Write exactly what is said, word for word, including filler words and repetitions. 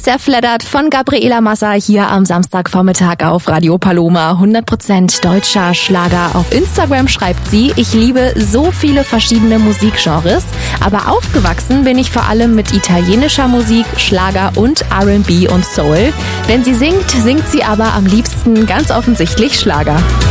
Zerfleddert von Gabriela Massa hier am Samstagvormittag auf Radio Paloma. hundert Prozent deutscher Schlager. Auf Instagram schreibt sie, ich liebe so viele verschiedene Musikgenres, aber aufgewachsen bin ich vor allem mit italienischer Musik, Schlager und R and B und Soul. Wenn sie singt, singt sie aber am liebsten ganz offensichtlich Schlager.